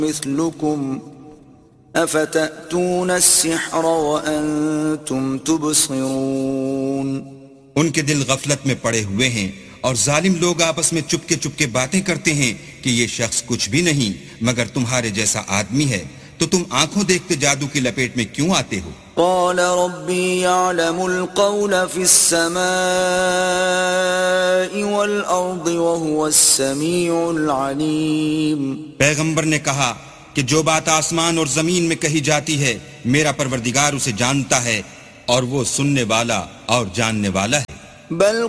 مثلكم أفتأتون السحر وأنتم تبصرون। उनके दिल गफलत में पड़े हुए हैं और जालिम लोग आपस में चुपके चुपके बातें करते हैं कि ये शख्स कुछ भी नहीं मगर तुम्हारे जैसा आदमी है, तो तुम आंखों देखते जादू की लपेट में क्यों आते हो? قال ربي يعلم القول في السماء والأرض وهو السميع العليم। पैगंबर ने कहा कि जो बात आसमान और जमीन में कही जाती है मेरा परवरदिगार उसे जानता है और वो सुनने वाला और जानने वाला है। बल